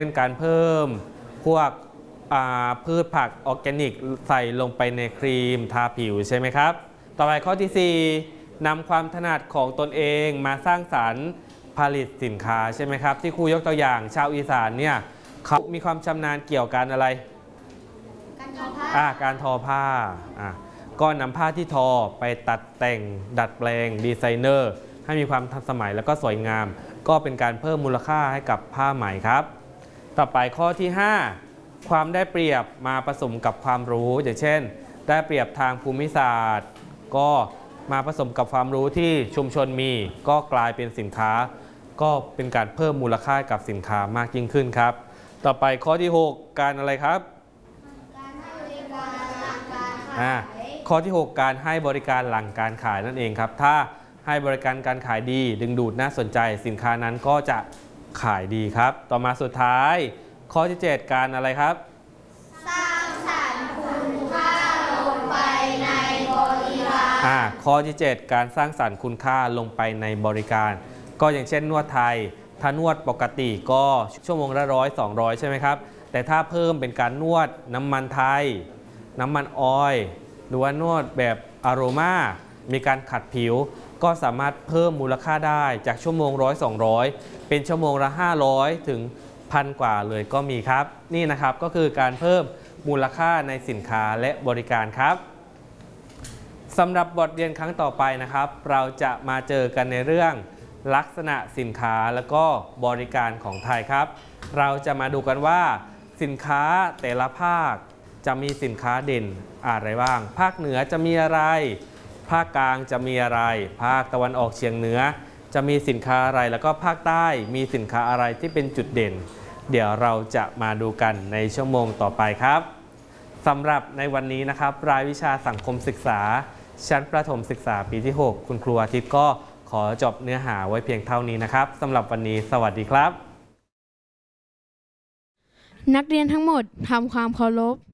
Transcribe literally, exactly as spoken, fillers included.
เป็นการเพิ่มพวกพืชผักออร์แกนิกใส่ลงไปในครีมทาผิวใช่ไหมครับต่อไปข้อที่ สี่นำความถนัดของตนเองมาสร้างสรรค์ผลิตสินค้าใช่ไหมครับที่ครูยกตัวอย่างชาวอีสานเนี่ยเขามีความชำนาญเกี่ยวกับอะไรการทอผ้าอ่าการทอผ้าอ่าก็นำผ้าที่ทอไปตัดแต่งดัดแปลงดีไซเนอร์ให้มีความทันสมัยแล้วก็สวยงามก็เป็นการเพิ่มมูลค่าให้กับผ้าไหมครับต่อไปข้อที่ ห้าความได้เปรียบมาผสมกับความรู้อย่างเช่นได้เปรียบทางภูมิศาสตร์ก็มาผสมกับความรู้ที่ชุมชนมีก็กลายเป็นสินค้าก็เป็นการเพิ่มมูลค่ากับสินค้ามากยิ่งขึ้นครับต่อไปข้อที่ หกการอะไรครับการให้บริการหลังการขายข้อที่ หกการให้บริการหลังการขายนั่นเองครับถ้าให้บริการการขายดีดึงดูดน่าสนใจสินค้านั้นก็จะขายดีครับต่อมาสุดท้ายข้อที่ เจ็ดการอะไรครับสร้างสรรค์คุณค่าลงไปในบริการอ่าข้อที่ เจ็ดการสร้างสรรค์คุณค่าลงไปในบริการก็อย่างเช่นนวดไทยถ้านวดปกติก็ชั่วโมงละร้อยสองร้อยใช่ไหมครับแต่ถ้าเพิ่มเป็นการนวดน้ำมันไทยน้ำมันออยล์หรือว่านวดแบบอโรมามีการขัดผิวก็สามารถเพิ่มมูลค่าได้จากชั่วโมงร้อยสองร้อยเป็นชั่วโมงละห้าร้อยถึงพันกว่าเลยก็มีครับนี่นะครับก็คือการเพิ่มมูลค่าในสินค้าและบริการครับสำหรับบทเรียนครั้งต่อไปนะครับเราจะมาเจอกันในเรื่องลักษณะสินค้าและก็บริการของไทยครับเราจะมาดูกันว่าสินค้าแต่ละภาคจะมีสินค้าเด่นอะไรบ้างภาคเหนือจะมีอะไรภาคกลางจะมีอะไรภาคตะวันออกเฉียงเหนือจะมีสินค้าอะไรแล้วก็ภาคใต้มีสินค้าอะไรที่เป็นจุดเด่นเดี๋ยวเราจะมาดูกันในชั่วโมงต่อไปครับสำหรับในวันนี้นะครับรายวิชาสังคมศึกษาชั้นประถมศึกษาปีที่ หกคุณครูอาทิตย์ก็ขอจบเนื้อหาไว้เพียงเท่านี้นะครับสำหรับวันนี้สวัสดีครับนักเรียนทั้งหมดทำความเคารพ